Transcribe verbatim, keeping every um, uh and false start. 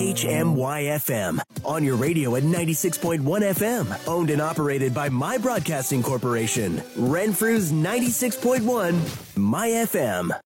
H M Y F M. On your radio at ninety-six point one F M. Owned and operated by My Broadcasting Corporation. Renfrew's ninety-six point one My F M.